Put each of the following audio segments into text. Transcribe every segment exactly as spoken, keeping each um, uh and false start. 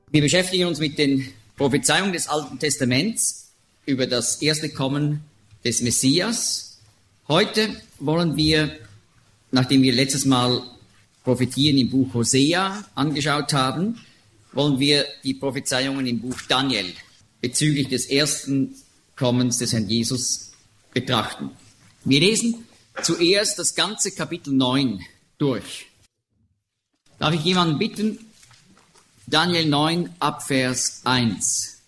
Wir beschäftigen uns mit den Prophezeiungen des Alten Testaments über das erste Kommen des Messias. Heute wollen wir, nachdem wir letztes Mal Prophetien im Buch Hosea angeschaut haben, wollen wir die Prophezeiungen im Buch Daniel bezüglich des ersten Kommens des Herrn Jesus betrachten. Wir lesen zuerst das ganze Kapitel neun durch. Darf ich jemanden bitten, Daniel neun ab Vers eins.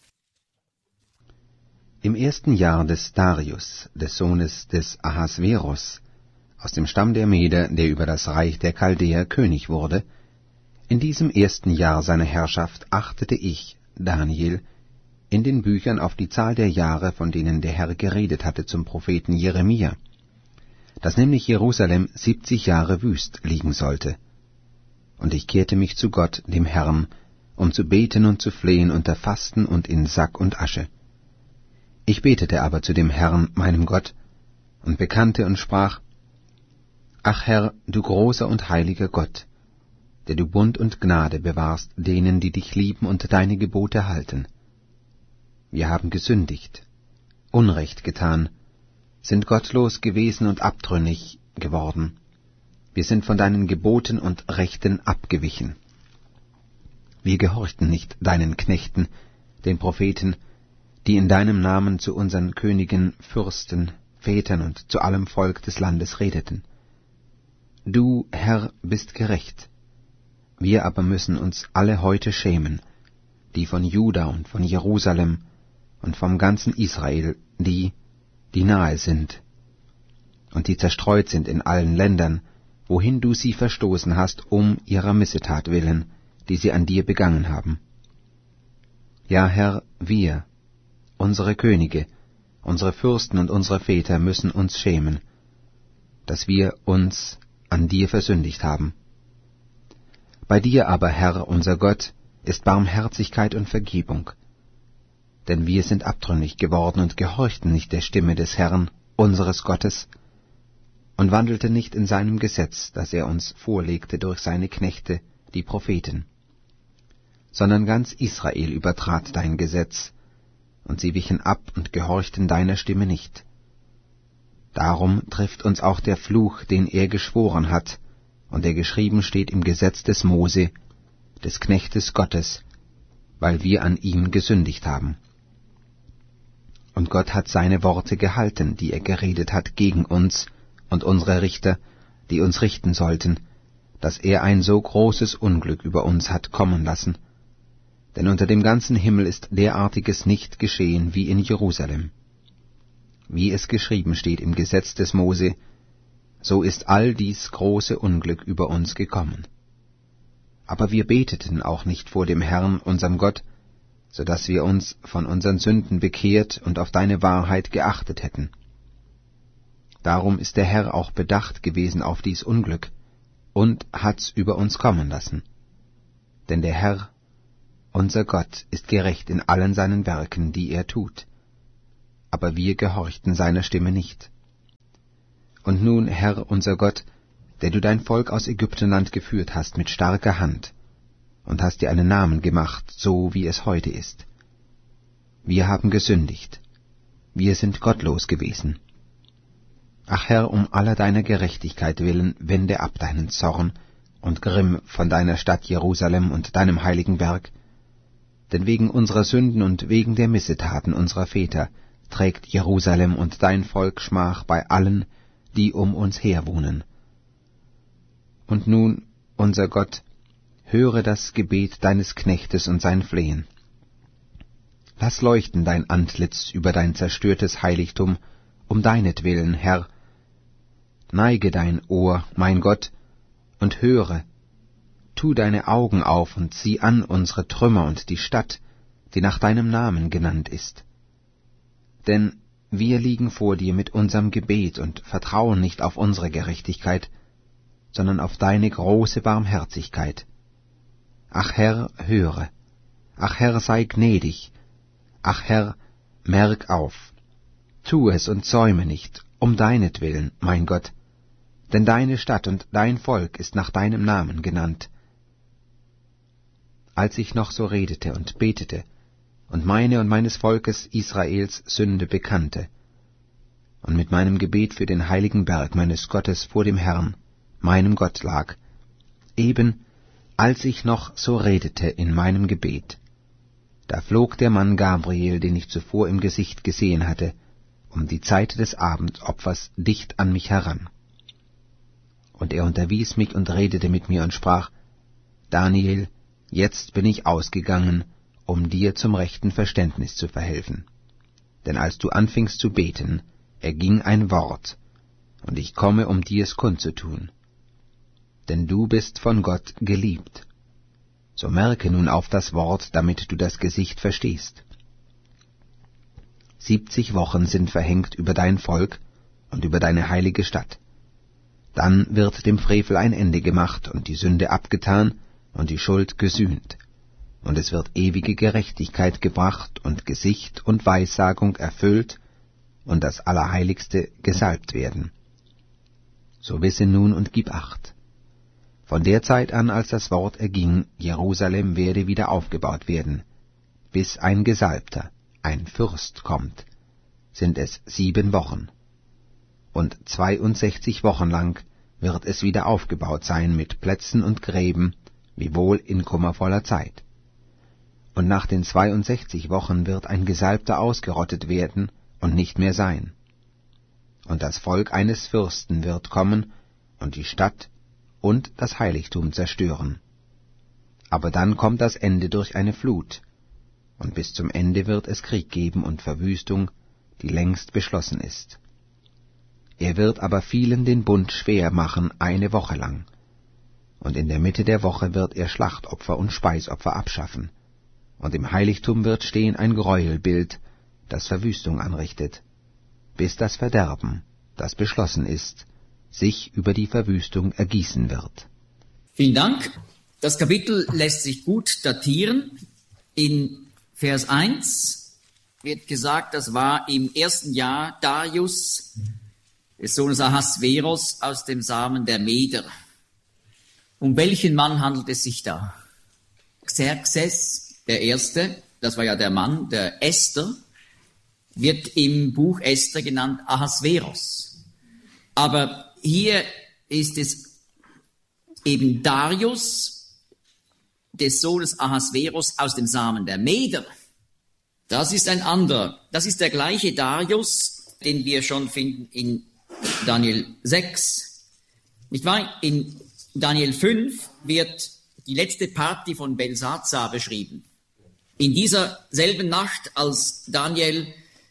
Im ersten Jahr des Darius, des Sohnes des Ahasveros, aus dem Stamm der Meder, der über das Reich der Chaldäer König wurde, in diesem ersten Jahr seiner Herrschaft achtete ich, Daniel, in den Büchern auf die Zahl der Jahre, von denen der Herr geredet hatte zum Propheten Jeremia, dass nämlich Jerusalem siebzig Jahre wüst liegen sollte. Und ich kehrte mich zu Gott, dem Herrn, um zu beten und zu flehen unter Fasten und in Sack und Asche. Ich betete aber zu dem Herrn, meinem Gott, und bekannte und sprach: Ach Herr, du großer und heiliger Gott, der du Bund und Gnade bewahrst denen, die dich lieben und deine Gebote halten. Wir haben gesündigt, Unrecht getan, sind gottlos gewesen und abtrünnig geworden. Wir sind von deinen Geboten und Rechten abgewichen. Wir gehorchten nicht deinen Knechten, den Propheten, die in deinem Namen zu unseren Königen, Fürsten, Vätern und zu allem Volk des Landes redeten. Du, Herr, bist gerecht. Wir aber müssen uns alle heute schämen, die von Juda und von Jerusalem und vom ganzen Israel, die, die nahe sind und die zerstreut sind in allen Ländern, wohin du sie verstoßen hast, um ihrer Missetat willen, die sie an dir begangen haben. Ja, Herr, wir, unsere Könige, unsere Fürsten und unsere Väter müssen uns schämen, dass wir uns an dir versündigt haben. Bei dir aber, Herr, unser Gott, ist Barmherzigkeit und Vergebung, denn wir sind abtrünnig geworden und gehorchten nicht der Stimme des Herrn, unseres Gottes, und wandelten nicht in seinem Gesetz, das er uns vorlegte durch seine Knechte, die Propheten, sondern ganz Israel übertrat dein Gesetz, und sie wichen ab und gehorchten deiner Stimme nicht. Darum trifft uns auch der Fluch, den er geschworen hat, und der geschrieben steht im Gesetz des Mose, des Knechtes Gottes, weil wir an ihm gesündigt haben. Und Gott hat seine Worte gehalten, die er geredet hat gegen uns und unsere Richter, die uns richten sollten, dass er ein so großes Unglück über uns hat kommen lassen. Denn unter dem ganzen Himmel ist derartiges nicht geschehen wie in Jerusalem. Wie es geschrieben steht im Gesetz des Mose, so ist all dies große Unglück über uns gekommen. Aber wir beteten auch nicht vor dem Herrn, unserem Gott, so dass wir uns von unseren Sünden bekehrt und auf deine Wahrheit geachtet hätten. Darum ist der Herr auch bedacht gewesen auf dies Unglück und hat's über uns kommen lassen. Denn der Herr, unser Gott, ist gerecht in allen seinen Werken, die er tut. Aber wir gehorchten seiner Stimme nicht. Und nun, Herr, unser Gott, der du dein Volk aus Ägyptenland geführt hast mit starker Hand, und hast dir einen Namen gemacht, so wie es heute ist. Wir haben gesündigt. Wir sind gottlos gewesen. Ach Herr, um aller deiner Gerechtigkeit willen, wende ab deinen Zorn und Grimm von deiner Stadt Jerusalem und deinem heiligen Berg, denn wegen unserer Sünden und wegen der Missetaten unserer Väter trägt Jerusalem und dein Volk Schmach bei allen, die um uns her wohnen. Und nun, unser Gott, höre das Gebet deines Knechtes und sein Flehen. Lass leuchten dein Antlitz über dein zerstörtes Heiligtum, um deinetwillen, Herr. Neige dein Ohr, mein Gott, und höre. Tu deine Augen auf und sieh an unsere Trümmer und die Stadt, die nach deinem Namen genannt ist. Denn wir liegen vor dir mit unserem Gebet und vertrauen nicht auf unsere Gerechtigkeit, sondern auf deine große Barmherzigkeit. Ach Herr, höre. Ach Herr, sei gnädig. Ach Herr, merk auf. Tu es und säume nicht, um deinetwillen, mein Gott, denn deine Stadt und dein Volk ist nach deinem Namen genannt. als ich noch so redete und betete und meine und meines Volkes Israels Sünde bekannte und mit meinem Gebet für den heiligen Berg meines Gottes vor dem Herrn, meinem Gott lag, eben als ich noch so redete in meinem Gebet, da flog der Mann Gabriel, den ich zuvor im Gesicht gesehen hatte, um die Zeit des Abendopfers dicht an mich heran. Und er unterwies mich und redete mit mir und sprach, Daniel, jetzt bin ich ausgegangen, um dir zum rechten Verständnis zu verhelfen. Denn als du anfingst zu beten, erging ein Wort, und ich komme, um dir es kundzutun. Denn du bist von Gott geliebt. So merke nun auf das Wort, damit du das Gesicht verstehst. Siebzig Wochen sind verhängt über dein Volk und über deine heilige Stadt. Dann wird dem Frevel ein Ende gemacht und die Sünde abgetan und die Schuld gesühnt. Und es wird ewige Gerechtigkeit gebracht und Gesicht und Weissagung erfüllt und das Allerheiligste gesalbt werden. So wisse nun und gib Acht. Von der Zeit an, als das Wort erging, Jerusalem werde wieder aufgebaut werden, bis ein Gesalbter, ein Fürst kommt, sind es sieben Wochen. Und zweiundsechzig Wochen lang wird es wieder aufgebaut sein mit Plätzen und Gräben, wiewohl in kummervoller Zeit. Und nach den zweiundsechzig Wochen wird ein Gesalbter ausgerottet werden und nicht mehr sein. Und das Volk eines Fürsten wird kommen und die Stadt und das Heiligtum zerstören. Aber dann kommt das Ende durch eine Flut, und bis zum Ende wird es Krieg geben und Verwüstung, die längst beschlossen ist. Er wird aber vielen den Bund schwer machen eine Woche lang, und in der Mitte der Woche wird er Schlachtopfer und Speisopfer abschaffen, und im Heiligtum wird stehen ein Gräuelbild, das Verwüstung anrichtet, bis das Verderben, das beschlossen ist, sich über die Verwüstung ergießen wird. Vielen Dank. Das Kapitel lässt sich gut datieren. In Vers eins wird gesagt, das war im ersten Jahr Darius, des Sohnes Ahasveros, aus dem Samen der Meder. Um welchen Mann handelt es sich da? Xerxes, der Erste, das war ja der Mann, der Esther, wird im Buch Esther genannt Ahasveros. Aber hier ist es eben Darius, des Sohnes Ahasveros, aus dem Samen der Meder. Das ist ein anderer. Das ist der gleiche Darius, den wir schon finden in Daniel sechs. Nicht wahr? In Daniel fünf wird die letzte Party von Belsazar beschrieben. In dieser selben Nacht, als Daniel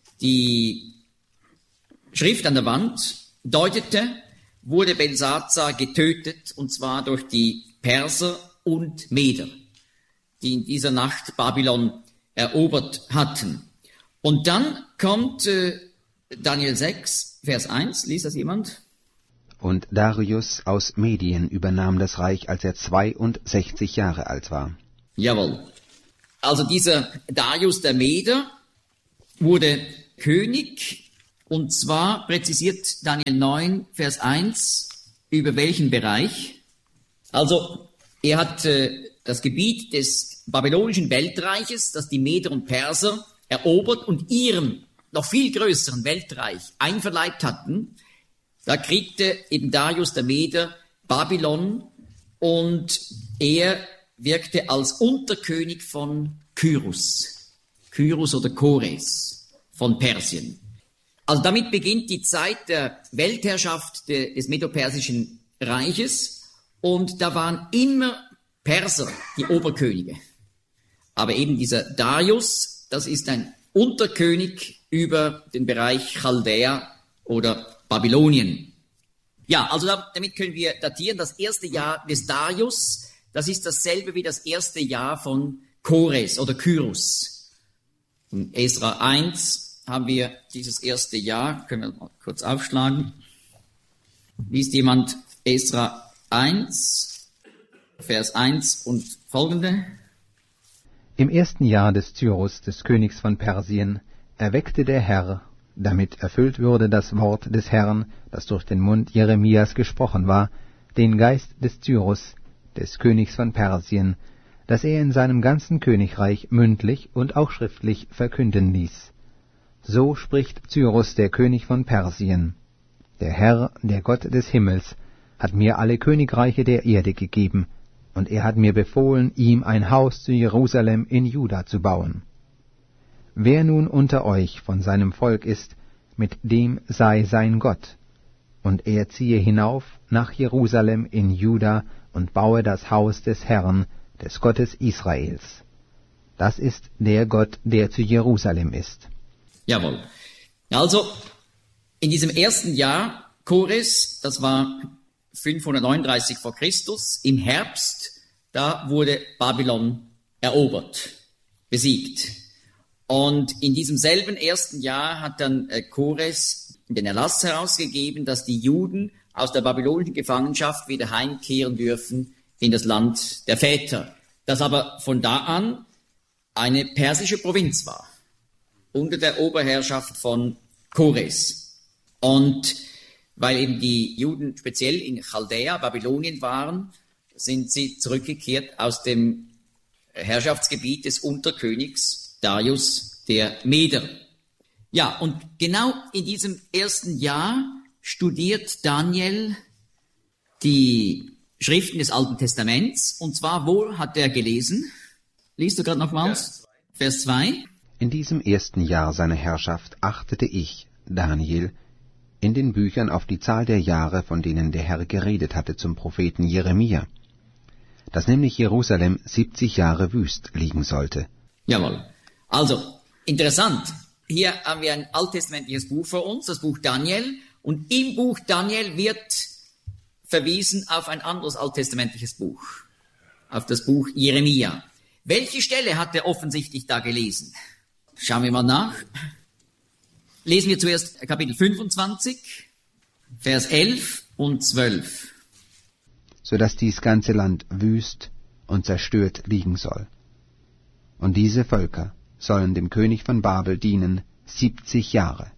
die Schrift an der Wand deutete, wurde Belsazar getötet, und zwar durch die Perser und Meder, die in dieser Nacht Babylon erobert hatten. Und dann kommt äh, Daniel sechs, Vers eins, liest das jemand? Und Darius aus Medien übernahm das Reich, als er zweiundsechzig Jahre alt war. Jawohl. Also dieser Darius der Meder wurde König, und zwar präzisiert Daniel neun, Vers eins, über welchen Bereich? Also er hat äh, das Gebiet des babylonischen Weltreiches, das die Meder und Perser erobert und ihrem noch viel größeren Weltreich einverleibt hatten. Da kriegte eben Darius der Meder Babylon, und er wirkte als Unterkönig von Kyrus, Kyrus oder Kores von Persien. Also damit beginnt die Zeit der Weltherrschaft des Medo-Persischen Reiches, und da waren immer Perser die Oberkönige. Aber eben dieser Darius, das ist ein Unterkönig über den Bereich Chaldäa oder Babylonien. Ja, also damit können wir datieren, das erste Jahr des Darius, das ist dasselbe wie das erste Jahr von Kores oder Kyrus. In Esra eins haben wir dieses erste Jahr, können wir mal kurz aufschlagen. Liest jemand Esra eins, Vers eins und folgende? Im ersten Jahr des Cyrus, des Königs von Persien, erweckte der Herr, damit erfüllt würde das Wort des Herrn, das durch den Mund Jeremias gesprochen war, den Geist des Cyrus, des Königs von Persien, das er in seinem ganzen Königreich mündlich und auch schriftlich verkünden ließ. So spricht Cyrus, der König von Persien: Der Herr, der Gott des Himmels, hat mir alle Königreiche der Erde gegeben, und er hat mir befohlen, ihm ein Haus zu Jerusalem in Juda zu bauen. Wer nun unter euch von seinem Volk ist, mit dem sei sein Gott, und er ziehe hinauf nach Jerusalem in Juda und baue das Haus des Herrn, des Gottes Israels. Das ist der Gott, der zu Jerusalem ist. Jawohl. Also, in diesem ersten Jahr Kores, das war fünfhundertneununddreißig vor Christus, im Herbst, da wurde Babylon erobert, besiegt. Und in diesem selben ersten Jahr hat dann äh, Kores den Erlass herausgegeben, dass die Juden aus der babylonischen Gefangenschaft wieder heimkehren dürfen in das Land der Väter, das aber von da an eine persische Provinz war, unter der Oberherrschaft von Kores. Und weil eben die Juden speziell in Chaldea, Babylonien waren, sind sie zurückgekehrt aus dem Herrschaftsgebiet des Unterkönigs Darius der Meder. Ja, und genau in diesem ersten Jahr studiert Daniel die Schriften des Alten Testaments. Und zwar, wo hat er gelesen? Liest du gerade nochmals? Vers zwei. In diesem ersten Jahr seiner Herrschaft achtete ich, Daniel, in den Büchern auf die Zahl der Jahre, von denen der Herr geredet hatte zum Propheten Jeremia, dass nämlich Jerusalem siebzig Jahre wüst liegen sollte. Jawohl. Also, interessant. Hier haben wir ein alttestamentliches Buch vor uns, das Buch Daniel. Und im Buch Daniel wird verwiesen auf ein anderes alttestamentliches Buch, auf das Buch Jeremia. Welche Stelle hat er offensichtlich da gelesen? Schauen wir mal nach. Lesen wir zuerst Kapitel fünfundzwanzig, Vers elf und zwölf. So dass dies ganze Land wüst und zerstört liegen soll. Und diese Völker sollen dem König von Babel dienen siebzig Jahre.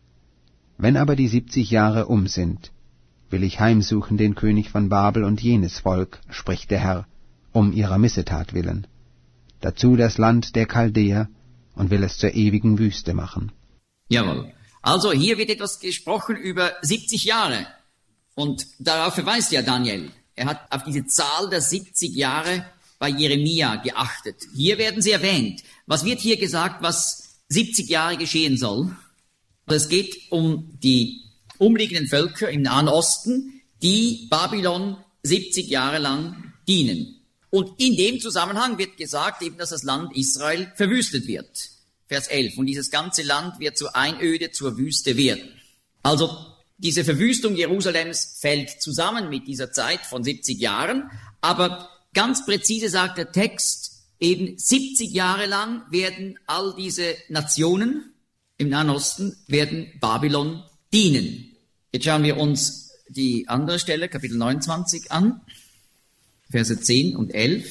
Wenn aber die siebzig Jahre um sind, will ich heimsuchen den König von Babel und jenes Volk, spricht der Herr, um ihrer Missetat willen, dazu das Land der Chaldäer, und will es zur ewigen Wüste machen. Jawohl. Also hier wird etwas gesprochen über siebzig Jahre. Und darauf verweist ja Daniel. Er hat auf diese Zahl der siebzig Jahre bei Jeremia geachtet. Hier werden sie erwähnt. Was wird hier gesagt, was siebzig Jahre geschehen soll? Es geht um die umliegenden Völker im Nahen Osten, die Babylon siebzig Jahre lang dienen. Und in dem Zusammenhang wird gesagt, eben, dass das Land Israel verwüstet wird. Vers elf. Und dieses ganze Land wird zur Einöde, zur Wüste werden. Also diese Verwüstung Jerusalems fällt zusammen mit dieser Zeit von siebzig Jahren. Aber ganz präzise sagt der Text, eben siebzig Jahre lang werden all diese Nationen im Nahen Osten, werden Babylon dienen. Jetzt schauen wir uns die andere Stelle, Kapitel neunundzwanzig, an. Verse zehn und elf.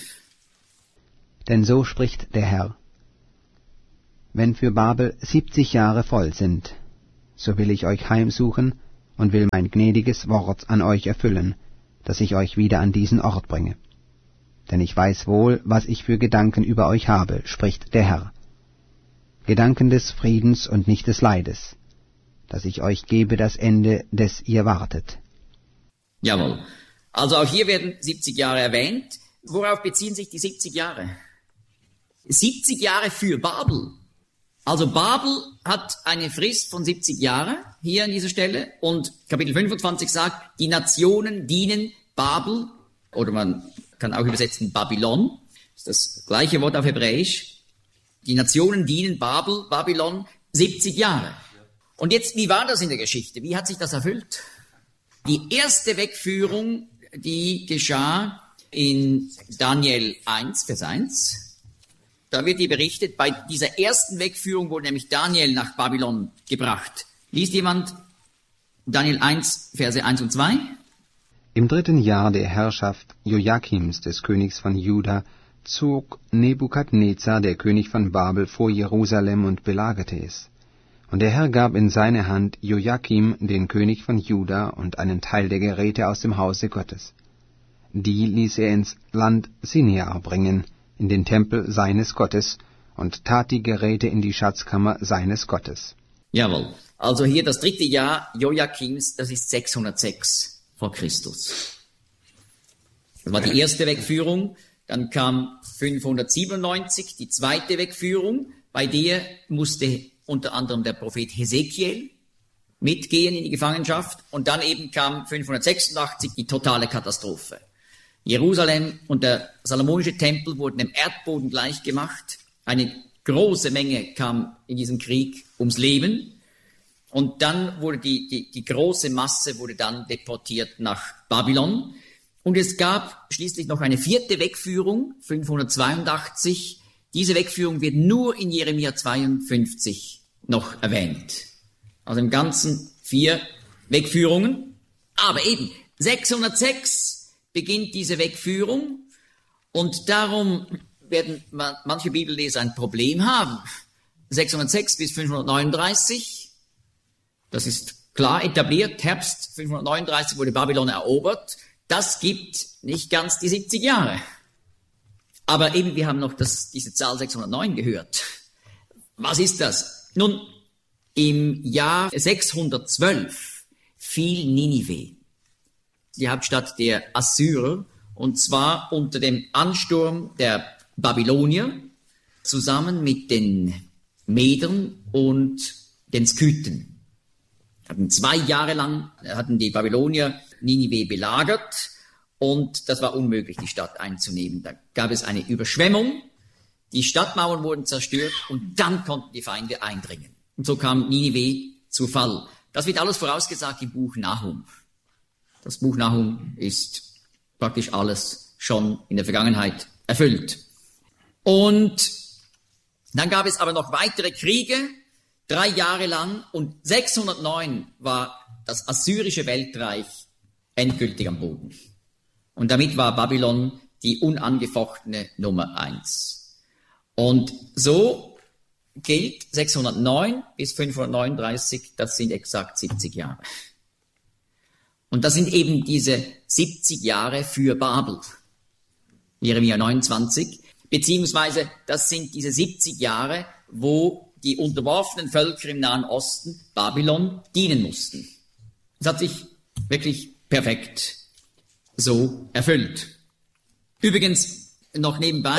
Denn so spricht der Herr: Wenn für Babel siebzig Jahre voll sind, so will ich euch heimsuchen und will mein gnädiges Wort an euch erfüllen, dass ich euch wieder an diesen Ort bringe. Denn ich weiß wohl, was ich für Gedanken über euch habe, spricht der Herr. Gedanken des Friedens und nicht des Leides, dass ich euch gebe das Ende, des ihr wartet. Jawohl. Also auch hier werden siebzig Jahre erwähnt. Worauf beziehen sich die siebzig Jahre? siebzig Jahre für Babel. Also Babel hat eine Frist von siebzig Jahren, hier an dieser Stelle. Und Kapitel fünfundzwanzig sagt, die Nationen dienen Babel, oder man kann auch übersetzen Babylon, das ist das gleiche Wort auf Hebräisch. Die Nationen dienen Babel, Babylon, siebzig Jahre. Und jetzt, wie war das in der Geschichte? Wie hat sich das erfüllt? Die erste Wegführung, die geschah in Daniel eins, Vers eins. Da wird dir berichtet, bei dieser ersten Wegführung wurde nämlich Daniel nach Babylon gebracht. Liest jemand Daniel eins, Verse eins und zwei? Im dritten Jahr der Herrschaft Joachims, des Königs von Juda, zog Nebukadnezar, der König von Babel, vor Jerusalem und belagerte es. Und der Herr gab in seine Hand Joachim, den König von Juda, und einen Teil der Geräte aus dem Hause Gottes. Die ließ er ins Land Sinear bringen, in den Tempel seines Gottes und tat die Geräte in die Schatzkammer seines Gottes. Jawohl. Also hier das dritte Jahr Joachims, das ist sechshundertsechs vor Christus. Das war die erste Wegführung. Dann kam fünfhundertsiebenundneunzig die zweite Wegführung. Bei der musste unter anderem der Prophet Hesekiel mitgehen in die Gefangenschaft. Und dann eben kam fünfhundertsechsundachtzig die totale Katastrophe. Jerusalem und der salomonische Tempel wurden dem Erdboden gleichgemacht. Eine große Menge kam in diesem Krieg ums Leben. Und dann wurde die, die, die große Masse wurde dann deportiert nach Babylon. Und es gab schließlich noch eine vierte Wegführung, fünfhundertzweiundachtzig. Diese Wegführung wird nur in Jeremia zweiundfünfzig noch erwähnt. Also im Ganzen vier Wegführungen. Aber eben sechshundertsechs beginnt diese Wegführung. Und darum werden manche Bibelleser ein Problem haben. sechshundertsechs bis fünfhundertneununddreißig, das ist klar etabliert. Herbst fünfhundertneununddreißig wurde Babylon erobert. Das gibt nicht ganz die siebzig Jahre. Aber eben, wir haben noch das, diese Zahl sechshundertneun gehört. Was ist das? Nun, im Jahr sechshundertzwölf fiel Ninive, die Hauptstadt der Assyrer, und zwar unter dem Ansturm der Babylonier, zusammen mit den Medern und den Skythen. Hatten zwei Jahre lang, hatten die Babylonier Ninive belagert, und das war unmöglich, die Stadt einzunehmen. Da gab es eine Überschwemmung, die Stadtmauern wurden zerstört, und dann konnten die Feinde eindringen. Und so kam Ninive zu Fall. Das wird alles vorausgesagt im Buch Nahum. Das Buch Nahum ist praktisch alles schon in der Vergangenheit erfüllt. Und dann gab es aber noch weitere Kriege, drei Jahre lang, und sechshundertneun war das assyrische Weltreich endgültig am Boden. Und damit war Babylon die unangefochtene Nummer eins. Und so gilt sechshundertneun bis fünfhundertneununddreißig, das sind exakt siebzig Jahre. Und das sind eben diese siebzig Jahre für Babel. Jeremia neunundzwanzig. Beziehungsweise das sind diese siebzig Jahre, wo die unterworfenen Völker im Nahen Osten Babylon dienen mussten. Das hat sich wirklich perfekt so erfüllt. Übrigens noch nebenbei,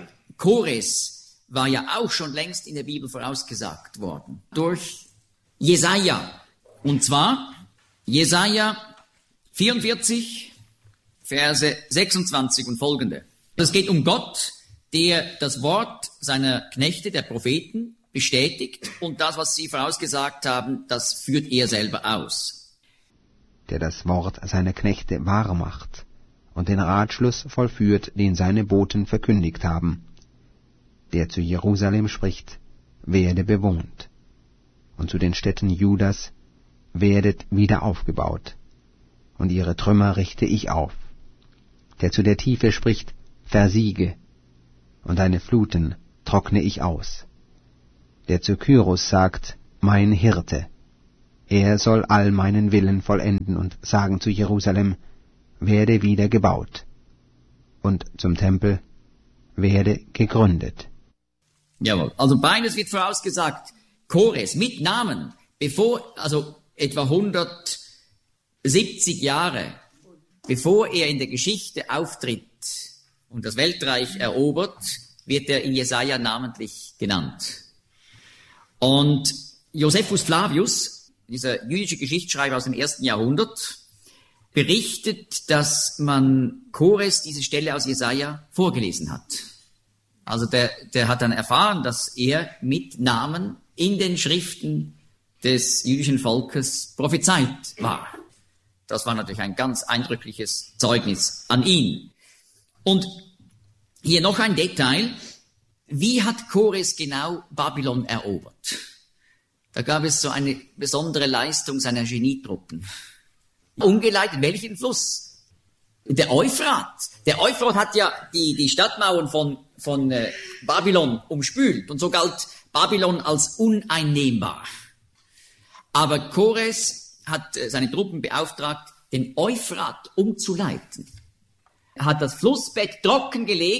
Kores war ja auch schon längst in der Bibel vorausgesagt worden durch Jesaja. Und zwar Jesaja vierundvierzig, Verse sechsundzwanzig und folgende. Es geht um Gott, der das Wort seiner Knechte, der Propheten, bestätigt, und das, was sie vorausgesagt haben, das führt er selber aus. Der das Wort seiner Knechte wahr macht und den Ratschluss vollführt, den seine Boten verkündigt haben, der zu Jerusalem spricht, werde bewohnt, und zu den Städten Judas, werdet wieder aufgebaut, und ihre Trümmer richte ich auf, der zu der Tiefe spricht, versiege, und deine Fluten trockne ich aus, der zu Kyros sagt, mein Hirte, er soll all meinen Willen vollenden und sagen zu Jerusalem, werde wieder gebaut, und zum Tempel, werde gegründet. Jawohl, also beides wird vorausgesagt. Kores mit Namen, bevor, also etwa hundertsiebzig Jahre, bevor er in der Geschichte auftritt und das Weltreich erobert, wird er in Jesaja namentlich genannt. Und Josephus Flavius, dieser jüdische Geschichtsschreiber aus dem ersten Jahrhundert, berichtet, dass man Kores diese Stelle aus Jesaja vorgelesen hat. Also der, der hat dann erfahren, dass er mit Namen in den Schriften des jüdischen Volkes prophezeit war. Das war natürlich ein ganz eindrückliches Zeugnis an ihn. Und hier noch ein Detail. Wie hat Kores genau Babylon erobert? Da gab es so eine besondere Leistung seiner Genietruppen. Umgeleitet welchen Fluss? Der Euphrat. Der Euphrat hat ja die, die Stadtmauern von, von äh, Babylon umspült, und so galt Babylon als uneinnehmbar. Aber Kores hat äh, seine Truppen beauftragt, den Euphrat umzuleiten. Er hat das Flussbett trockengelegt,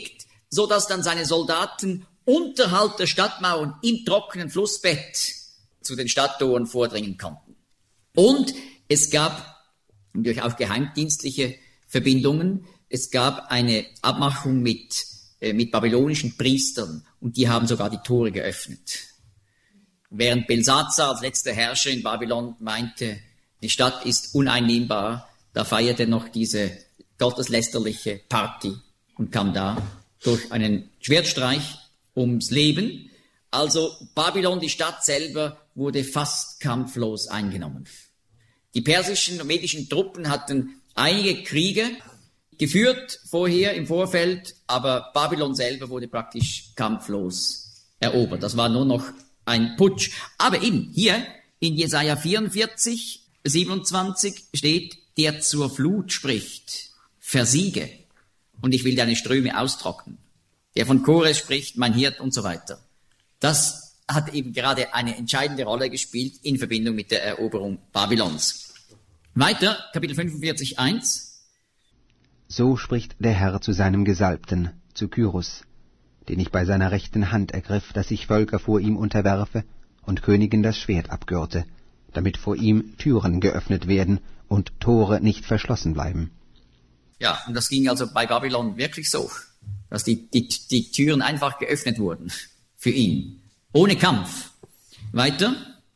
so dass dann seine Soldaten unterhalb der Stadtmauern im trockenen Flussbett zu den Stadttoren vordringen konnten. Und es gab natürlich auch geheimdienstliche Verbindungen. Es gab eine Abmachung mit, äh, mit babylonischen Priestern und die haben sogar die Tore geöffnet. Während Belsazar als letzter Herrscher in Babylon meinte, die Stadt ist uneinnehmbar, da feierte noch diese gotteslästerliche Party und kam da durch einen Schwertstreich ums Leben. Also Babylon, die Stadt selber, wurde fast kampflos eingenommen. Die persischen und medischen Truppen hatten einige Kriege geführt vorher im Vorfeld, aber Babylon selber wurde praktisch kampflos erobert. Das war nur noch ein Putsch. Aber eben hier in Jesaja vierundvierzig, siebenundzwanzig steht, der zur Flut spricht, versiege und ich will deine Ströme austrocknen. Der von Kores spricht, mein Hirt und so weiter. Das hat eben gerade eine entscheidende Rolle gespielt in Verbindung mit der Eroberung Babylons. Weiter, Kapitel fünfundvierzig, eins. So spricht der Herr zu seinem Gesalbten, zu Kyrus, den ich bei seiner rechten Hand ergriff, dass ich Völker vor ihm unterwerfe und Königen das Schwert abgürte, damit vor ihm Türen geöffnet werden und Tore nicht verschlossen bleiben. Ja, und das ging also bei Babylon wirklich so, dass die, die, die Türen einfach geöffnet wurden für ihn, ohne Kampf. Weiter.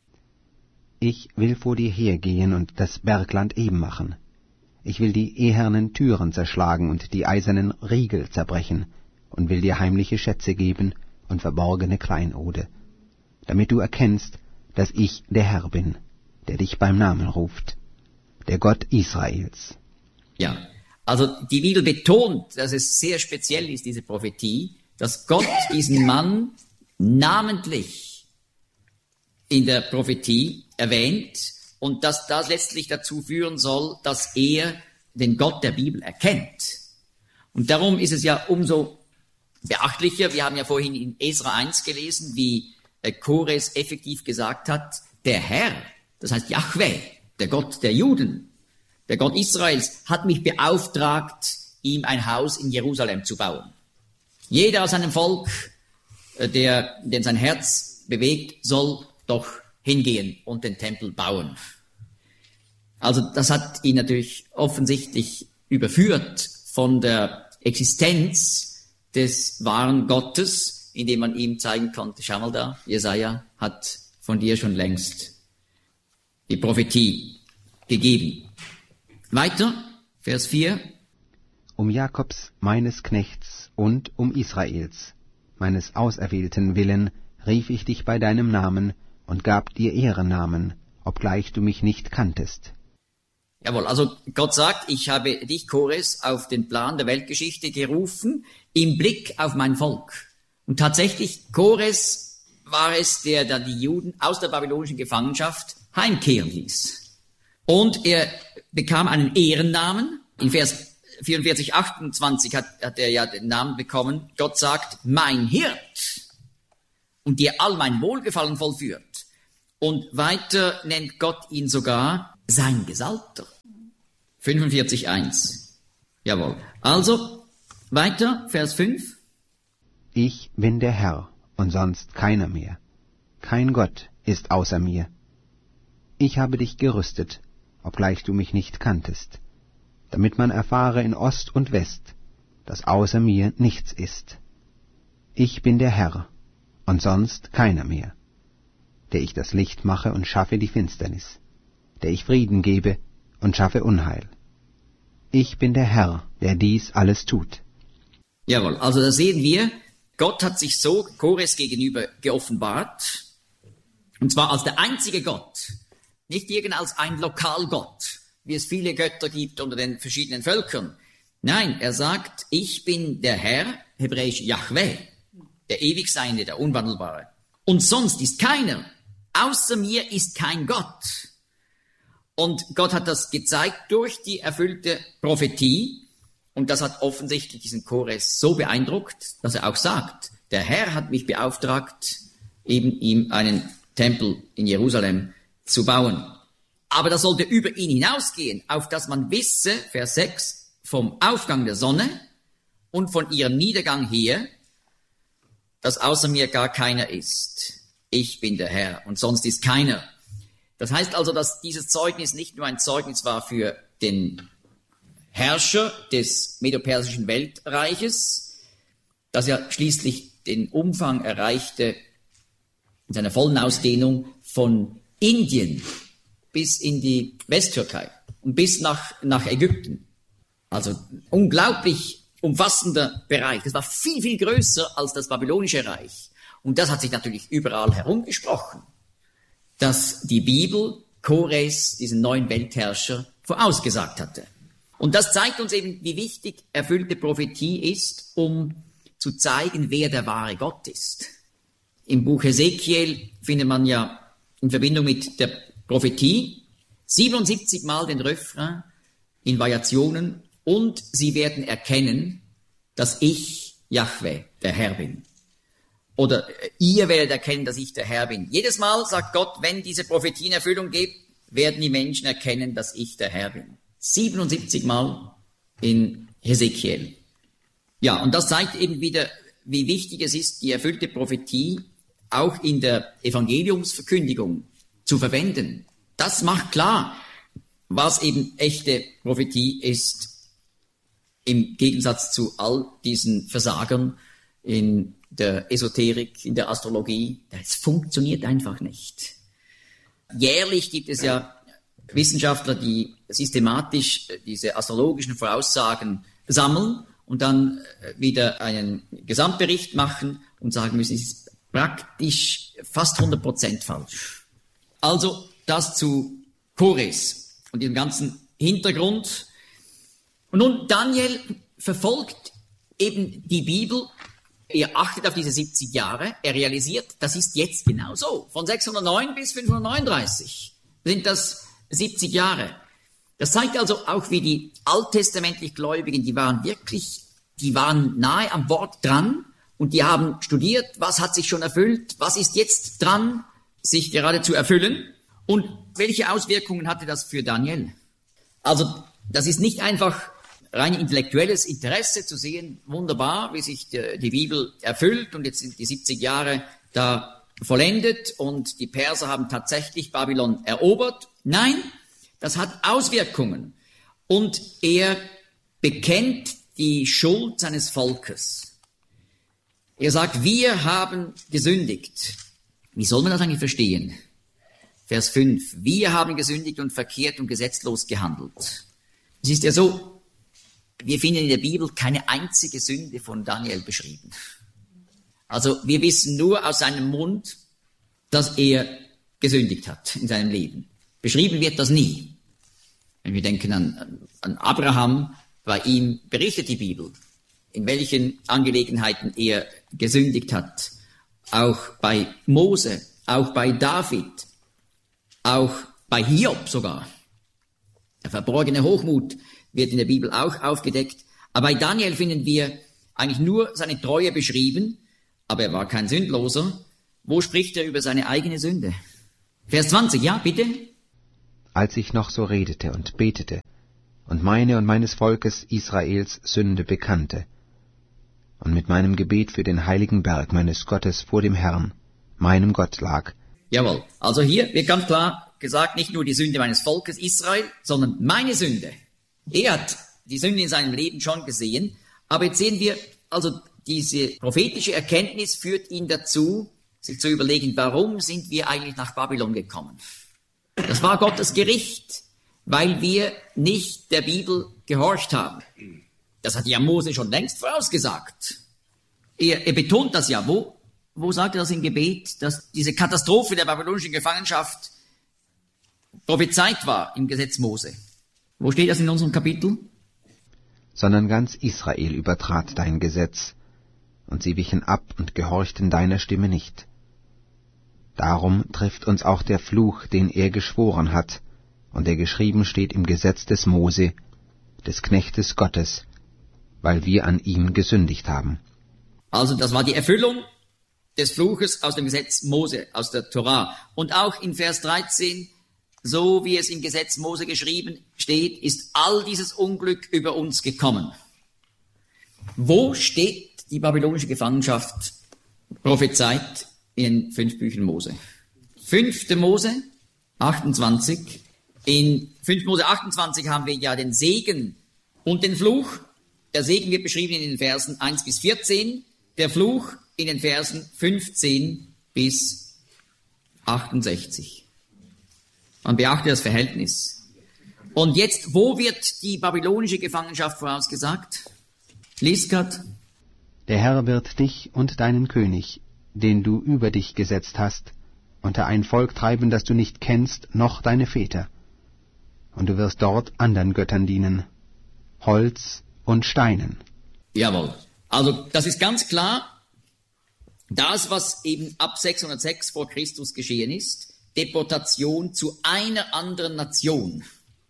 Ich will vor dir hergehen und das Bergland eben machen. Ich will die ehernen Türen zerschlagen und die eisernen Riegel zerbrechen und will dir heimliche Schätze geben und verborgene Kleinode, damit du erkennst, dass ich der Herr bin, der dich beim Namen ruft, der Gott Israels. Ja, also die Bibel betont, dass es sehr speziell ist, diese Prophetie, dass Gott diesen Mann namentlich in der Prophetie erwähnt und dass das letztlich dazu führen soll, dass er den Gott der Bibel erkennt. Und darum ist es ja umso beachtlicher, wir haben ja vorhin in Esra eins gelesen, wie Kores effektiv gesagt hat, der Herr, das heißt Jahwe, der Gott der Juden, der Gott Israels, hat mich beauftragt, ihm ein Haus in Jerusalem zu bauen. Jeder aus seinem Volk, der, den sein Herz bewegt, soll doch hingehen und den Tempel bauen. Also das hat ihn natürlich offensichtlich überführt von der Existenz des wahren Gottes, indem man ihm zeigen konnte, schau mal da, Jesaja hat von dir schon längst die Prophetie gegeben. Weiter, Vers vier. Um Jakobs, meines Knechts, und um Israels, meines Auserwählten willen, rief ich dich bei deinem Namen und gab dir Ehrennamen, obgleich du mich nicht kanntest. Jawohl, also Gott sagt, ich habe dich, Kores, auf den Plan der Weltgeschichte gerufen, im Blick auf mein Volk. Und tatsächlich, Kores war es, der dann die Juden aus der babylonischen Gefangenschaft heimkehren ließ. Und er bekam einen Ehrennamen. In Vers vierundvierzig, achtundzwanzig hat, hat er ja den Namen bekommen. Gott sagt, mein Hirt, und dir all mein Wohlgefallen vollführt. Und weiter nennt Gott ihn sogar sein Gesalbter. fünfundvierzig, eins. Jawohl. Also, weiter, Vers fünf. Ich bin der Herr und sonst keiner mehr. Kein Gott ist außer mir. Ich habe dich gerüstet, obgleich du mich nicht kanntest, damit man erfahre in Ost und West, dass außer mir nichts ist. Ich bin der Herr und sonst keiner mehr, der ich das Licht mache und schaffe die Finsternis, der ich Frieden gebe und schaffe Unheil. Ich bin der Herr, der dies alles tut. Jawohl, also da sehen wir, Gott hat sich so Kores gegenüber geoffenbart, und zwar als der einzige Gott, nicht irgend als ein Lokalgott, wie es viele Götter gibt unter den verschiedenen Völkern. Nein, er sagt, ich bin der Herr, hebräisch Jahwe, der Ewigseinde, der Unwandelbare. Und sonst ist keiner, außer mir ist kein Gott. Und Gott hat das gezeigt durch die erfüllte Prophetie. Und das hat offensichtlich diesen Kores so beeindruckt, dass er auch sagt, der Herr hat mich beauftragt, eben ihm einen Tempel in Jerusalem zu bauen. Aber das sollte über ihn hinausgehen, auf dass man wisse, Vers sechs, vom Aufgang der Sonne und von ihrem Niedergang her, dass außer mir gar keiner ist. Ich bin der Herr und sonst ist keiner. Das heißt also, dass dieses Zeugnis nicht nur ein Zeugnis war für den Herrscher des medopersischen Weltreiches, das ja schließlich den Umfang erreichte in seiner vollen Ausdehnung von Indien bis in die Westtürkei und bis nach, nach Ägypten. Also unglaublich umfassender Bereich. Das war viel, viel größer als das babylonische Reich. Und das hat sich natürlich überall herumgesprochen, dass die Bibel Kores, diesen neuen Weltherrscher, vorausgesagt hatte. Und das zeigt uns eben, wie wichtig erfüllte Prophetie ist, um zu zeigen, wer der wahre Gott ist. Im Buch Hesekiel findet man ja in Verbindung mit der Prophetie siebenundsiebzig Mal den Refrain in Variationen: und sie werden erkennen, dass ich, Jahwe, der Herr bin. Oder ihr werdet erkennen, dass ich der Herr bin. Jedes Mal sagt Gott, wenn diese Prophetie in Erfüllung geht, werden die Menschen erkennen, dass ich der Herr bin. siebenundsiebzig Mal in Hesekiel. Ja, und das zeigt eben wieder, wie wichtig es ist, die erfüllte Prophetie auch in der Evangeliumsverkündigung zu verwenden. Das macht klar, was eben echte Prophetie ist, im Gegensatz zu all diesen Versagern in der Esoterik, in der Astrologie. Das funktioniert einfach nicht. Jährlich gibt es ja Wissenschaftler, die systematisch diese astrologischen Voraussagen sammeln und dann wieder einen Gesamtbericht machen und sagen müssen, es ist praktisch fast hundert Prozent falsch. Also das zu Kores und dem ganzen Hintergrund. Und nun, Daniel verfolgt eben die Bibel. Er achtet auf diese siebzig Jahre. Er realisiert, das ist jetzt genau so. Von sechshundertneun bis fünfhundertneununddreißig sind das siebzig Jahre. Das zeigt also auch, wie die alttestamentlich Gläubigen, die waren wirklich, die waren nahe am Wort dran und die haben studiert, was hat sich schon erfüllt, was ist jetzt dran, sich gerade zu erfüllen und welche Auswirkungen hatte das für Daniel. Also das ist nicht einfach rein intellektuelles Interesse zu sehen, wunderbar, wie sich die, die Bibel erfüllt und jetzt sind die siebzig Jahre da vollendet und die Perser haben tatsächlich Babylon erobert. Nein, das hat Auswirkungen und er bekennt die Schuld seines Volkes. Er sagt, wir haben gesündigt. Wie soll man das eigentlich verstehen? Vers fünf, wir haben gesündigt und verkehrt und gesetzlos gehandelt. Es ist ja so, wir finden in der Bibel keine einzige Sünde von Daniel beschrieben. Also wir wissen nur aus seinem Mund, dass er gesündigt hat in seinem Leben. Beschrieben wird das nie. Wenn wir denken an, an Abraham, bei ihm berichtet die Bibel, in welchen Angelegenheiten er gesündigt hat. Auch bei Mose, auch bei David, auch bei Hiob sogar. Der verborgene Hochmut wird in der Bibel auch aufgedeckt. Aber bei Daniel finden wir eigentlich nur seine Treue beschrieben, aber er war kein Sündloser. Wo spricht er über seine eigene Sünde? Vers zwanzig, ja, bitte? Als ich noch so redete und betete und meine und meines Volkes Israels Sünde bekannte und mit meinem Gebet für den heiligen Berg meines Gottes vor dem Herrn, meinem Gott, lag. Jawohl, also hier wird ganz klar gesagt, nicht nur die Sünde meines Volkes Israel, sondern meine Sünde. Er hat die Sünde in seinem Leben schon gesehen, aber jetzt sehen wir, also diese prophetische Erkenntnis führt ihn dazu, sich zu überlegen, warum sind wir eigentlich nach Babylon gekommen? Das war Gottes Gericht, weil wir nicht der Bibel gehorcht haben. Das hat ja Mose schon längst vorausgesagt. Er, er betont das ja. Wo, wo sagt er das im Gebet, dass diese Katastrophe der babylonischen Gefangenschaft prophezeit war im Gesetz Mose? Wo steht das in unserem Kapitel? Sondern ganz Israel übertrat dein Gesetz, und sie wichen ab und gehorchten deiner Stimme nicht. Darum trifft uns auch der Fluch, den er geschworen hat, und der geschrieben steht im Gesetz des Mose, des Knechtes Gottes, weil wir an ihm gesündigt haben. Also das war die Erfüllung des Fluches aus dem Gesetz Mose, aus der Torah. Und auch in Vers dreizehn, so wie es im Gesetz Mose geschrieben steht, ist all dieses Unglück über uns gekommen. Wo steht die babylonische Gefangenschaft prophezeit in fünf Büchern Mose? fünfte Mose achtundzwanzig. In fünfte Mose achtundzwanzig haben wir ja den Segen und den Fluch. Der Segen wird beschrieben in den Versen eins bis vierzehn, der Fluch in den Versen fünfzehn bis achtundsechzig. Man beachte das Verhältnis. Und jetzt, wo wird die babylonische Gefangenschaft vorausgesagt? Lies grad. Der Herr wird dich und deinen König, den du über dich gesetzt hast, unter ein Volk treiben, das du nicht kennst, noch deine Väter. Und du wirst dort anderen Göttern dienen, Holz und Steinen. Jawohl. Also das ist ganz klar, das, was eben ab sechshundertsechs vor Christus geschehen ist, Deportation zu einer anderen Nation.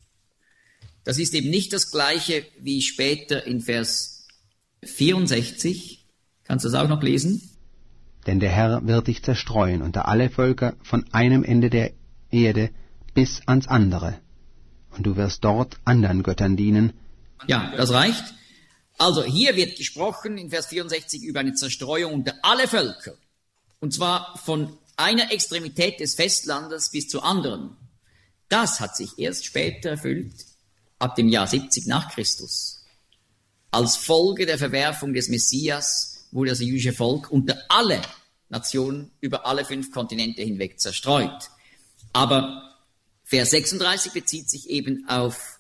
Das ist eben nicht das Gleiche wie später in Vers vierundsechzig. Kannst du das auch noch lesen? Denn der Herr wird dich zerstreuen unter alle Völker von einem Ende der Erde bis ans andere. Und du wirst dort anderen Göttern dienen. Ja, das reicht. Also hier wird gesprochen in Vers vierundsechzig über eine Zerstreuung unter alle Völker. Und zwar von einer Extremität des Festlandes bis zur anderen. Das hat sich erst später erfüllt, ab dem Jahr siebzig nach Christus. Als Folge der Verwerfung des Messias wurde das jüdische Volk unter alle Nationen über alle fünf Kontinente hinweg zerstreut. Aber Vers sechsunddreißig bezieht sich eben auf,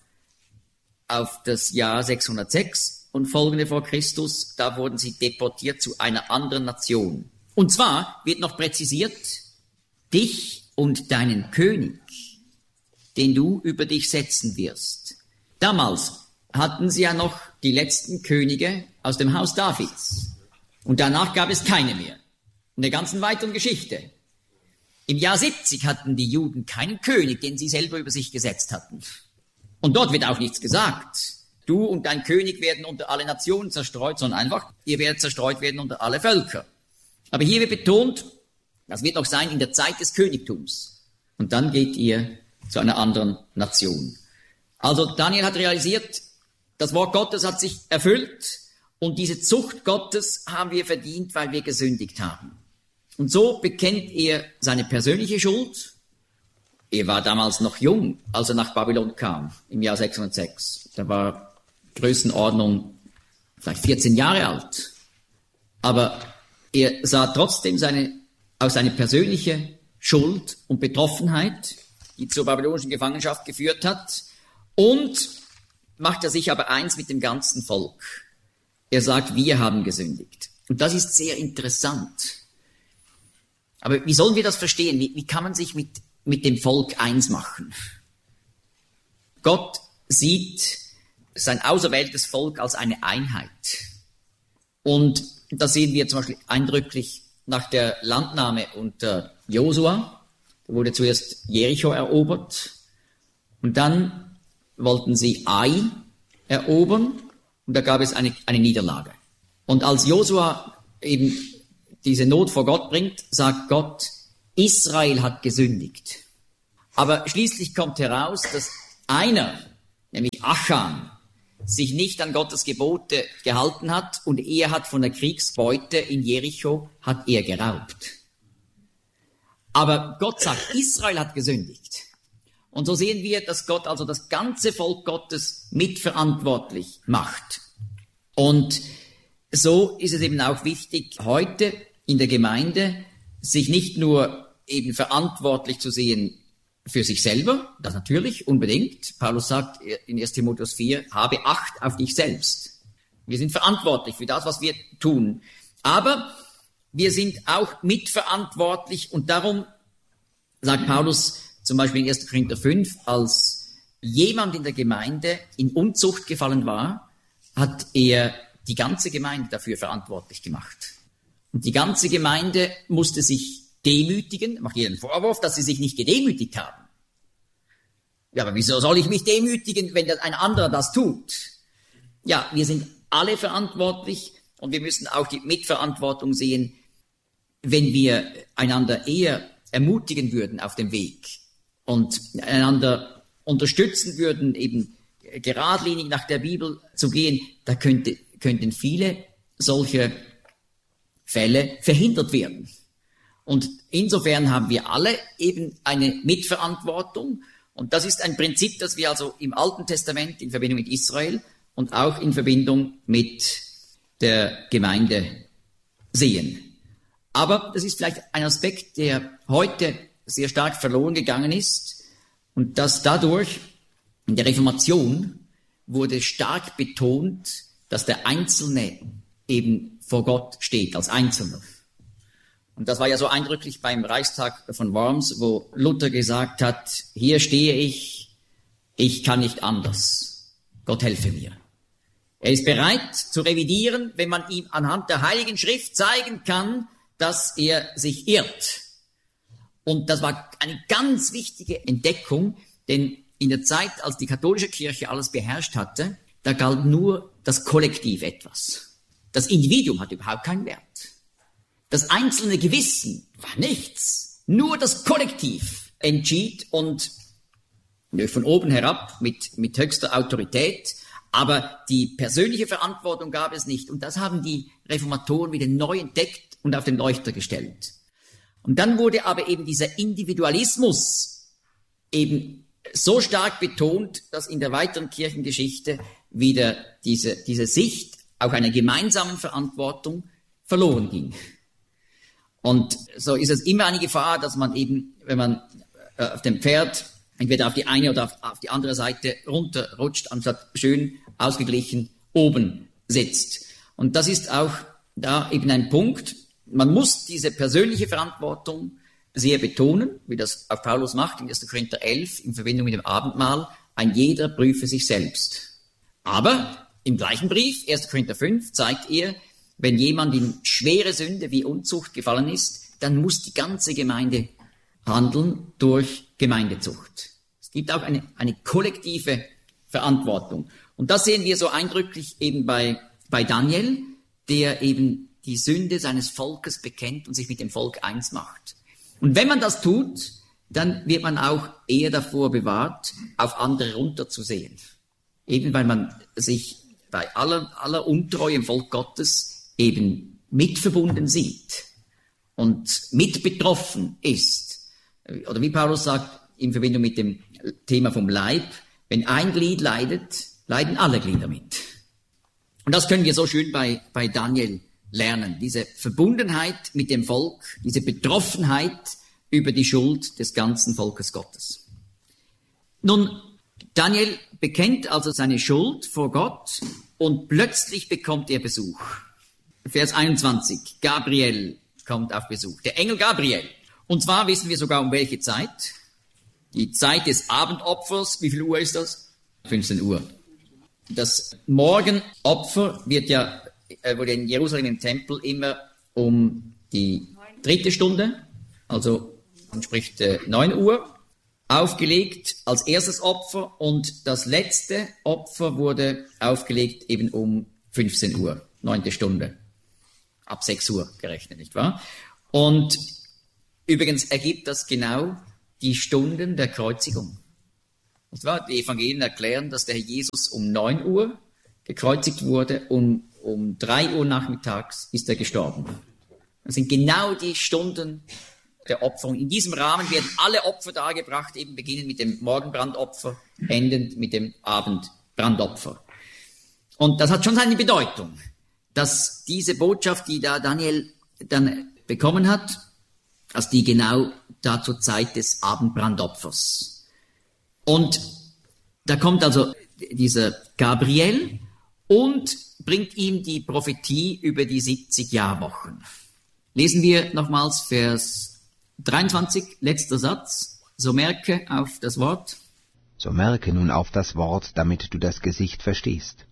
auf das Jahr sechshundertsechs und folgende vor Christus. Da wurden sie deportiert zu einer anderen Nation. Und zwar wird noch präzisiert, dich und deinen König, den du über dich setzen wirst. Damals hatten sie ja noch die letzten Könige aus dem Haus Davids. Und danach gab es keine mehr. In der ganzen weiteren Geschichte. Im Jahr siebzig hatten die Juden keinen König, den sie selber über sich gesetzt hatten. Und dort wird auch nichts gesagt. Du und dein König werden unter alle Nationen zerstreut, sondern einfach, ihr werdet zerstreut werden unter alle Völker. Aber hier wird betont, das wird noch sein in der Zeit des Königtums. Und dann geht ihr zu einer anderen Nation. Also Daniel hat realisiert, das Wort Gottes hat sich erfüllt und diese Zucht Gottes haben wir verdient, weil wir gesündigt haben. Und so bekennt er seine persönliche Schuld. Er war damals noch jung, als er nach Babylon kam, im Jahr sechshundertsechs. Da war Größenordnung vielleicht vierzehn Jahre alt. Aber er sah trotzdem seine, auch seine persönliche Schuld und Betroffenheit, die zur babylonischen Gefangenschaft geführt hat, und macht er sich aber eins mit dem ganzen Volk. Er sagt, wir haben gesündigt. Und das ist sehr interessant. Aber wie sollen wir das verstehen? Wie, wie kann man sich mit, mit dem Volk eins machen? Gott sieht sein auserwähltes Volk als eine Einheit. Und das sehen wir zum Beispiel eindrücklich nach der Landnahme unter Josua. Da wurde zuerst Jericho erobert und dann wollten sie Ai erobern und da gab es eine, eine Niederlage. Und als Josua eben diese Not vor Gott bringt, sagt Gott, Israel hat gesündigt. Aber schließlich kommt heraus, dass einer, nämlich Achan, sich nicht an Gottes Gebote gehalten hat und er hat von der Kriegsbeute in Jericho, hat er geraubt. Aber Gott sagt, Israel hat gesündigt. Und so sehen wir, dass Gott also das ganze Volk Gottes mitverantwortlich macht. Und so ist es eben auch wichtig, heute in der Gemeinde sich nicht nur eben verantwortlich zu sehen für sich selber, das natürlich, unbedingt. Paulus sagt in erster Timotheus vier, habe Acht auf dich selbst. Wir sind verantwortlich für das, was wir tun. Aber wir sind auch mitverantwortlich und darum sagt Paulus zum Beispiel in erster Korinther fünf, als jemand in der Gemeinde in Unzucht gefallen war, hat er die ganze Gemeinde dafür verantwortlich gemacht. Und die ganze Gemeinde musste sich demütigen, macht ihr einen Vorwurf, dass sie sich nicht gedemütigt haben. Ja, aber wieso soll ich mich demütigen, wenn ein anderer das tut? Ja, wir sind alle verantwortlich und wir müssen auch die Mitverantwortung sehen, wenn wir einander eher ermutigen würden auf dem Weg und einander unterstützen würden, eben geradlinig nach der Bibel zu gehen, da könnte könnten viele solche Fälle verhindert werden. Und insofern haben wir alle eben eine Mitverantwortung. Und das ist ein Prinzip, das wir also im Alten Testament in Verbindung mit Israel und auch in Verbindung mit der Gemeinde sehen. Aber das ist vielleicht ein Aspekt, der heute sehr stark verloren gegangen ist und dass dadurch in der Reformation wurde stark betont, dass der Einzelne eben vor Gott steht, als Einzelner. Und das war ja so eindrücklich beim Reichstag von Worms, wo Luther gesagt hat, hier stehe ich, ich kann nicht anders. Gott helfe mir. Er ist bereit zu revidieren, wenn man ihm anhand der Heiligen Schrift zeigen kann, dass er sich irrt. Und das war eine ganz wichtige Entdeckung, denn in der Zeit, als die katholische Kirche alles beherrscht hatte, da galt nur das Kollektiv etwas. Das Individuum hat überhaupt keinen Wert. Das einzelne Gewissen war nichts. Nur das Kollektiv entschied und von oben herab mit, mit höchster Autorität. Aber die persönliche Verantwortung gab es nicht. Und das haben die Reformatoren wieder neu entdeckt und auf den Leuchter gestellt. Und dann wurde aber eben dieser Individualismus eben so stark betont, dass in der weiteren Kirchengeschichte wieder diese, diese Sicht auch einer gemeinsamen Verantwortung verloren ging. Und so ist es immer eine Gefahr, dass man eben, wenn man äh, auf dem Pferd entweder auf die eine oder auf, auf die andere Seite runterrutscht, anstatt schön ausgeglichen oben sitzt. Und das ist auch da eben ein Punkt. Man muss diese persönliche Verantwortung sehr betonen, wie das auch Paulus macht in erster Korinther elf in Verbindung mit dem Abendmahl. Ein jeder prüfe sich selbst. Aber im gleichen Brief, erster Korinther fünf, zeigt er, wenn jemand in schwere Sünde wie Unzucht gefallen ist, dann muss die ganze Gemeinde handeln durch Gemeindezucht. Es gibt auch eine, eine kollektive Verantwortung. Und das sehen wir so eindrücklich eben bei, bei Daniel, der eben die Sünde seines Volkes bekennt und sich mit dem Volk eins macht. Und wenn man das tut, dann wird man auch eher davor bewahrt, auf andere runterzusehen. Eben weil man sich bei aller, aller Untreue im Volk Gottes eben mitverbunden sieht und mit betroffen ist. Oder wie Paulus sagt, in Verbindung mit dem Thema vom Leib, wenn ein Glied leidet, leiden alle Glieder mit. Und das können wir so schön bei, bei Daniel lernen. Diese Verbundenheit mit dem Volk, diese Betroffenheit über die Schuld des ganzen Volkes Gottes. Nun, Daniel bekennt also seine Schuld vor Gott und plötzlich bekommt er Besuch. Vers einundzwanzig, Gabriel kommt auf Besuch, der Engel Gabriel. Und zwar wissen wir sogar um welche Zeit. Die Zeit des Abendopfers, wie viel Uhr ist das? fünfzehn Uhr. Das Morgenopfer wird ja, wurde in Jerusalem im Tempel immer um die dritte Stunde, also entspricht äh, neun Uhr, aufgelegt als erstes Opfer und das letzte Opfer wurde aufgelegt eben um fünfzehn Uhr, neunte Stunde, ab sechs Uhr gerechnet, nicht wahr? Und übrigens ergibt das genau die Stunden der Kreuzigung. Nicht wahr? Die Evangelien erklären, dass der Herr Jesus um neun Uhr gekreuzigt wurde und um drei Uhr nachmittags ist er gestorben. Das sind genau die Stunden der Opferung. In diesem Rahmen werden alle Opfer dargebracht, eben beginnend mit dem Morgenbrandopfer, endend mit dem Abendbrandopfer. Und das hat schon seine Bedeutung, dass diese Botschaft, die da Daniel dann bekommen hat, dass die genau da zur Zeit des Abendbrandopfers. Und da kommt also dieser Gabriel und bringt ihm die Prophetie über die siebzig Jahrwochen. Lesen wir nochmals Vers dreiundzwanzig, letzter Satz. So merke auf das Wort. So merke nun auf das Wort, damit du das Gesicht verstehst.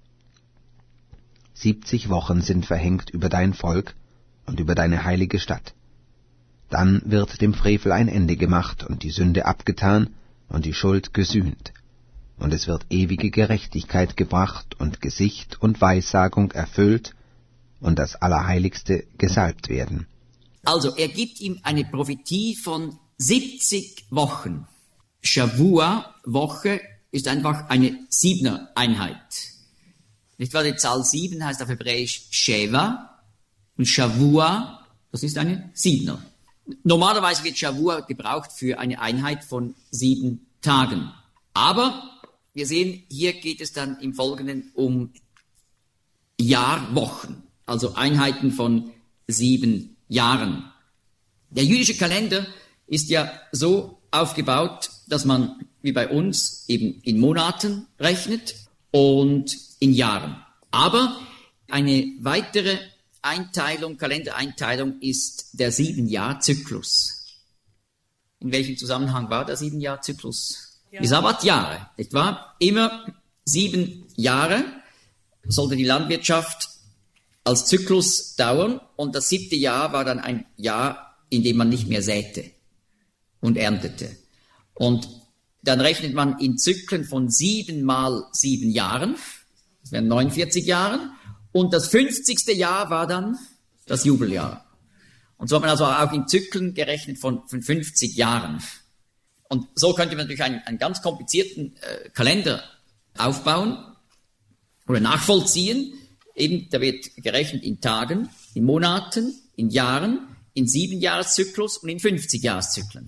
Siebzig Wochen sind verhängt über dein Volk und über deine heilige Stadt. Dann wird dem Frevel ein Ende gemacht und die Sünde abgetan und die Schuld gesühnt. Und es wird ewige Gerechtigkeit gebracht und Gesicht und Weissagung erfüllt und das Allerheiligste gesalbt werden. Also er gibt ihm eine Prophetie von siebzig Wochen. Shavua, Woche, ist einfach eine Siebener Einheit. Nicht wahr? Die Zahl sieben heißt auf Hebräisch Sheva und Shavua, das ist eine Siebener. Normalerweise wird Shavua gebraucht für eine Einheit von sieben Tagen. Aber wir sehen, hier geht es dann im Folgenden um Jahrwochen, also Einheiten von sieben Jahren. Der jüdische Kalender ist ja so aufgebaut, dass man wie bei uns eben in Monaten rechnet und in Jahren. Aber eine weitere Einteilung, Kalendereinteilung ist der Sieben-Jahr-Zyklus. In welchem Zusammenhang war der Sieben-Jahr-Zyklus? Ja. Die Sabbatjahre, nicht wahr? Immer sieben Jahre sollte die Landwirtschaft als Zyklus dauern und das siebte Jahr war dann ein Jahr, in dem man nicht mehr säte und erntete. Und dann rechnet man in Zyklen von sieben mal sieben Jahren, das wären neunundvierzig Jahre, und das fünfzigste Jahr war dann das Jubeljahr. Und so hat man also auch in Zyklen gerechnet von, von fünfzig Jahren. Und so könnte man natürlich einen, einen ganz komplizierten äh, Kalender aufbauen oder nachvollziehen. Eben, da wird gerechnet in Tagen, in Monaten, in Jahren, in Siebenjahreszyklus und in fünfzigjahrzyklen.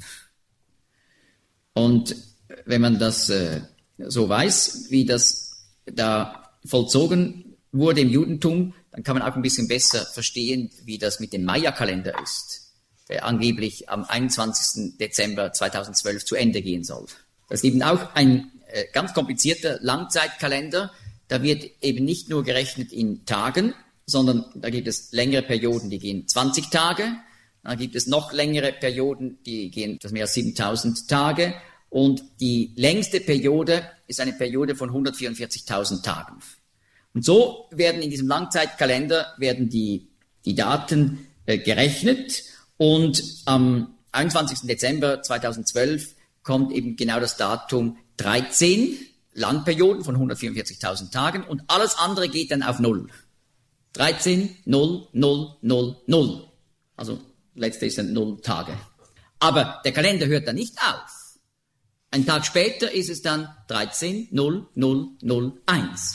Und wenn man das äh, so weiß, wie das da vollzogen wurde im Judentum, dann kann man auch ein bisschen besser verstehen, wie das mit dem Maya-Kalender ist, der angeblich am einundzwanzigsten Dezember zweitausendzwölf zu Ende gehen soll. Das ist eben auch ein äh, ganz komplizierter Langzeitkalender. Da wird eben nicht nur gerechnet in Tagen, sondern da gibt es längere Perioden, die gehen zwanzig Tage. Dann gibt es noch längere Perioden, die gehen etwas mehr als siebentausend Tage. Und die längste Periode ist eine Periode von hundertvierundvierzigtausend Tagen. Und so werden in diesem Langzeitkalender werden die, die Daten äh, gerechnet. Und am einundzwanzigsten Dezember zweitausendzwölf kommt eben genau das Datum dreizehn Landperioden von hundertvierundvierzigtausend Tagen und alles andere geht dann auf Null. dreizehn, null, null, null, null. Also letzte ist dann null Tage. Aber der Kalender hört dann nicht auf. Ein Tag später ist es dann dreizehn, null, null, null, eins.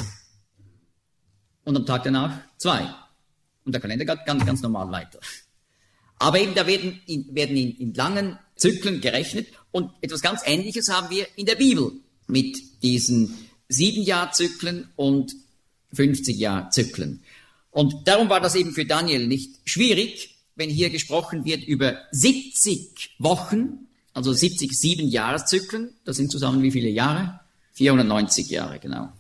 Und am Tag danach zwei. Und der Kalender geht ganz, ganz normal weiter. Aber eben da werden in, werden in, in langen Zyklen gerechnet und etwas ganz Ähnliches haben wir in der Bibel mit diesen Sieben-Jahr-Zyklen und fünfzig-Jahr-Zyklen. Und darum war das eben für Daniel nicht schwierig, wenn hier gesprochen wird über siebzig Wochen, also siebzig Sieben-Jahreszyklen. Das sind zusammen wie viele Jahre? vierhundertneunzig Jahre, genau.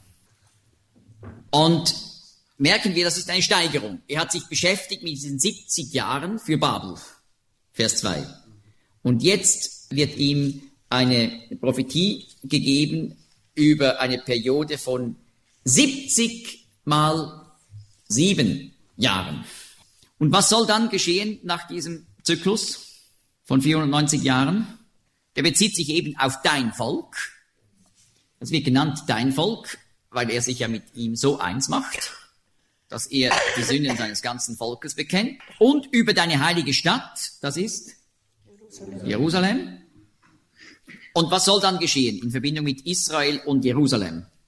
Und merken wir, das ist eine Steigerung. Er hat sich beschäftigt mit diesen siebzig Jahren für Babel. Vers zwei. Und jetzt wird ihm eine Prophetie gegeben über eine Periode von siebzig mal sieben Jahren. Und was soll dann geschehen nach diesem Zyklus von vierhundertneunzig Jahren? Der bezieht sich eben auf dein Volk. Das wird genannt dein Volk, weil er sich ja mit ihm so eins macht, dass er die Sünden seines ganzen Volkes bekennt. Und über deine heilige Stadt, das ist Jerusalem. Jerusalem. Und was soll dann geschehen in Verbindung mit Israel und Jerusalem?